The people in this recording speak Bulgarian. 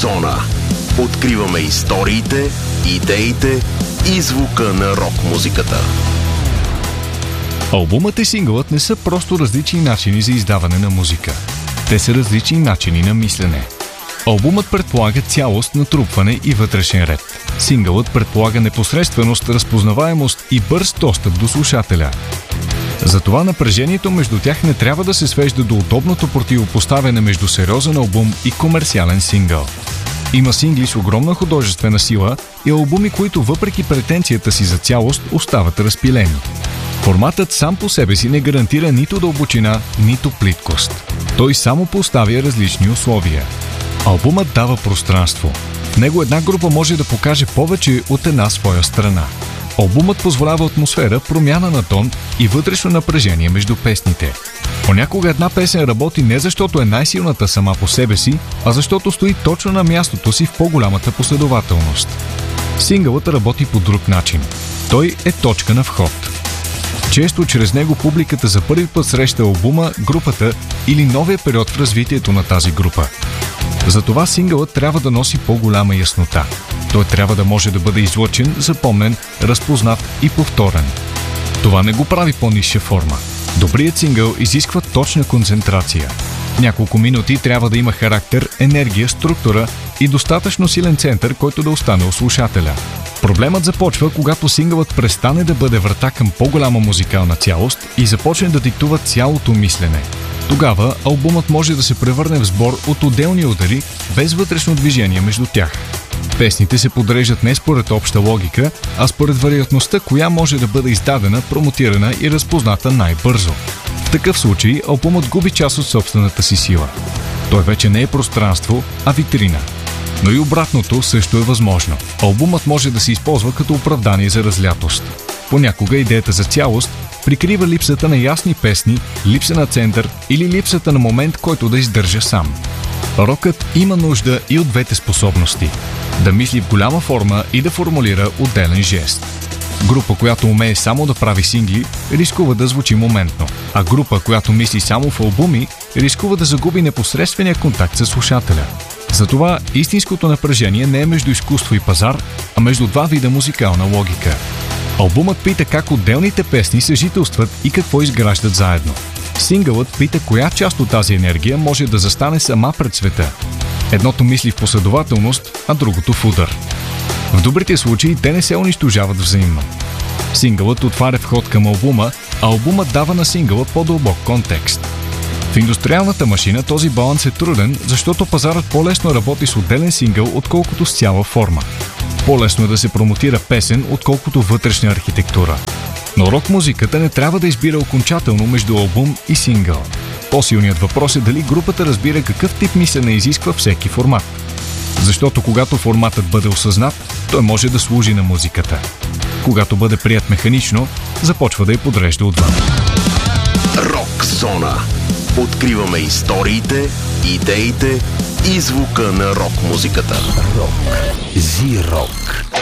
Зона. Откриваме историите, идеите и звука на рок-музиката. Албумът и сингълът не са просто различни начини за издаване на музика. Те са различни начини на мислене. Албумът предполага цялост, натрупване и вътрешен ред. Сингълът предполага непосредственост, разпознаваемост и бърз достъп до слушателя. Затова напрежението между тях не трябва да се свежда до удобното противопоставяне между сериозен албум и комерциален сингъл. Има сингли с огромна художествена сила и албуми, които въпреки претенцията си за цялост остават разпилени. Форматът сам по себе си не гарантира нито дълбочина, нито плиткост. Той само поставя различни условия. Албумът дава пространство. В него една група може да покаже повече от една своя страна. Албумът позволява атмосфера, промяна на тон и вътрешно напрежение между песните. Понякога една песен работи не защото е най-силната сама по себе си, а защото стои точно на мястото си в по-голямата последователност. Сингълът работи по друг начин. Той е точка на вход. Често чрез него публиката за първи път среща албума, групата или новия период в развитието на тази група. Затова сингълът трябва да носи по-голяма яснота. Той трябва да може да бъде излъчен, запомнен, разпознат и повторен. Това не го прави по-нисша форма. Добрият сингъл изисква точна концентрация. Няколко минути трябва да има характер, енергия, структура и достатъчно силен център, който да остане у слушателя. Проблемът започва, когато сингълът престане да бъде врата към по-голяма музикална цялост и започне да диктува цялото мислене. Тогава албумът може да се превърне в сбор от отделни удари, без вътрешно движение между тях. Песните се подреждат не според обща логика, а според вероятността, коя може да бъде издадена, промотирана и разпозната най-бързо. В такъв случай албумът губи част от собствената си сила. Той вече не е пространство, а витрина. Но и обратното също е възможно. Албумът може да се използва като оправдание за разлятост. Понякога идеята за цялост прикрива липсата на ясни песни, липса на център или липсата на момент, който да издържа сам. Рокът има нужда и от двете способности – да мисли в голяма форма и да формулира отделен жест. Група, която умее само да прави сингли, рискува да звучи моментно, а група, която мисли само в албуми, рискува да загуби непосредствения контакт с слушателя. Затова истинското напрежение не е между изкуство и пазар, а между два вида музикална логика. Албумът пита как отделните песни съжителстват и какво изграждат заедно. Сингълът пита коя част от тази енергия може да застане сама пред света. Едното мисли в последователност, а другото в удар. В добрите случаи те не се унищожават взаимно. Сингълът отваря вход към албума, а албумът дава на сингъла по-дълбок контекст. В индустриалната машина този баланс е труден, защото пазарът по-лесно работи с отделен сингъл, отколкото с цяла форма. По-лесно е да се промотира песен, отколкото вътрешна архитектура. Но рок-музиката не трябва да избира окончателно между албум и сингъл. По-силният въпрос е дали групата разбира какъв тип мислене изисква всеки формат. Защото когато форматът бъде осъзнат, той може да служи на музиката. Когато бъде прият механично, започва да я подрежда отвън. Рок-зона. Откриваме историите, идеите и звука на рок-музиката. Рок. Зи-рок.